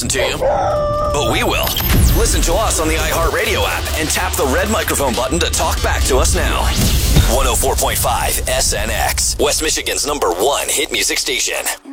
listen to you, but we will. Listen to us on the iHeartRadio app and tap the red microphone button to talk back to us now. 104.5 SNX, West Michigan's #1 hit music station.